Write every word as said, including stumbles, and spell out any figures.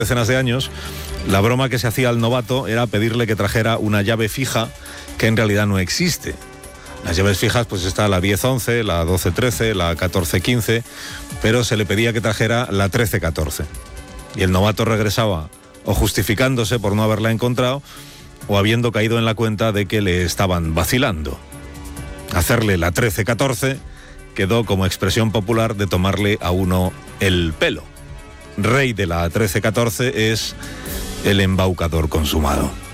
decenas de años, la broma que se hacía al novato era pedirle que trajera una llave fija que en realidad no existe. Las llaves fijas, pues está la diez once, la doce trece, la catorce quince, pero se le pedía que trajera la trece catorce. Y el novato regresaba o justificándose por no haberla encontrado o habiendo caído en la cuenta de que le estaban vacilando. Hacerle la trece catorce quedó como expresión popular de tomarle a uno el pelo. Rey de la trece catorce es el embaucador consumado.